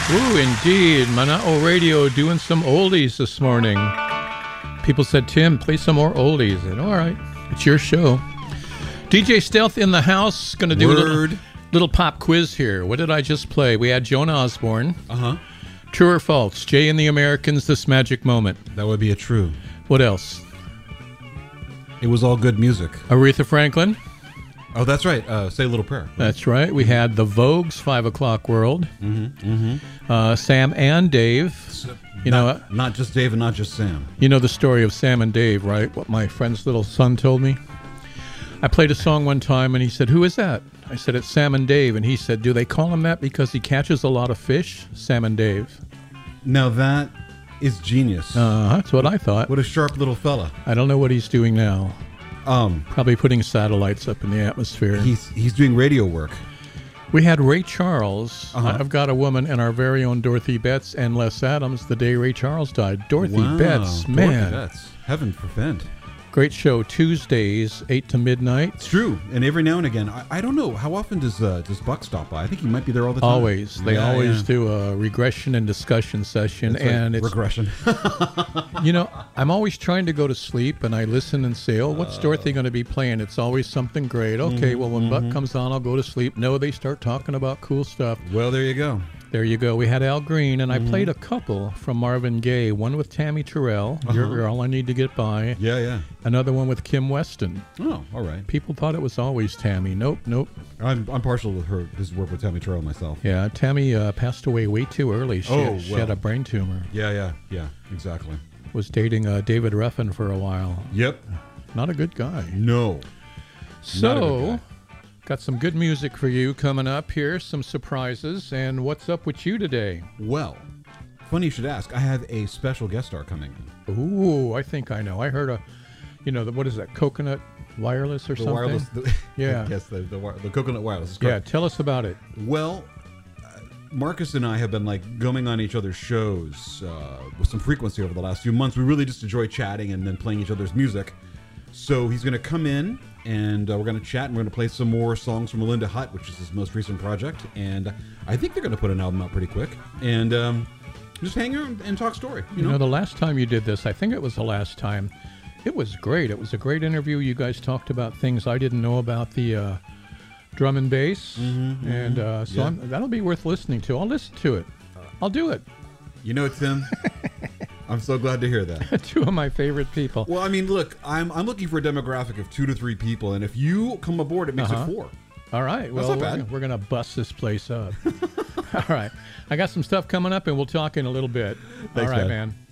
Ooh, indeed. Mana'o Radio doing some oldies this morning. People said, Tim, play some more oldies. And all right, it's your show. DJ Stealth in the house. Going to do a little pop quiz here. What did I just play? We had Joan Osborne. True or false? Jay and the Americans, This Magic Moment. That would be a true. What else? It was all good music. Aretha Franklin. Oh, that's right. Say a Little Prayer. That's right. We had the Vogue's 5 O'Clock World. Sam and Dave. Not just Dave and not just Sam. You know the story of Sam and Dave, right? What my friend's little son told me. I played a song one time and he said, "Who is that?" I said, "It's Sam and Dave." And he said, "Do they call him that because he catches a lot of fish?" Sam and Dave. Now that is genius. That's what I thought. What a sharp little fella. I don't know what he's doing now. Probably putting satellites up in the atmosphere. He's doing radio work. We had Ray Charles. I've Got a Woman, and our very own Dorothy Betts and Les Adams the day Ray Charles died. Dorothy Betts, man. Dorothy Betts. Heaven forfend. Great show, Tuesdays, 8 to midnight. It's true. And every now and again, I don't know, how often does Buck stop by? I think he might be there all the time. Always. They always do a regression and discussion session. That's right. And it's regression. I'm always trying to go to sleep, and I listen and say, oh, what's Dorothy going to be playing? It's always something great. Okay, well, when Buck comes on, I'll go to sleep. No, they start talking about cool stuff. Well, there you go. There you go. We had Al Green, and I played a couple from Marvin Gaye. One with Tammy Terrell, You're All I Need to Get By. Yeah. Another one with Kim Weston. Oh, all right. People thought it was always Tammy. Nope. I'm partial to his work with Tammy Terrell myself. Yeah, Tammy passed away way too early. She had a brain tumor. Yeah, exactly. Was dating David Ruffin for a while. Yep. Not a good guy. No. So, got some good music for you coming up here, some surprises, and what's up with you today? Well, funny you should ask. I have a special guest star coming in. Ooh, I think I know. I heard what is that, Coconut Wireless or something? Wireless, yeah. Yes, the Coconut Wireless. Yeah, tell us about it. Well, Marcus and I have been going on each other's shows with some frequency over the last few months. We really just enjoy chatting and then playing each other's music. So he's going to come in, and we're going to chat, and we're going to play some more songs from Melinda Hutt, which is his most recent project. And I think they're going to put an album out pretty quick. And just hang out and talk story. You know, the last time you did this, I think it was the last time, it was great. It was a great interview. You guys talked about things I didn't know about the drum and bass. That'll be worth listening to. I'll listen to it. I'll do it. You know, Tim, I'm so glad to hear that. Two of my favorite people. Well, I mean, look, I'm looking for a demographic of 2 to 3 people, and if you come aboard, it makes it 4. All right. Well, that's not bad. We're going to bust this place up. All right. I got some stuff coming up, and we'll talk in a little bit. Thanks, all right, man.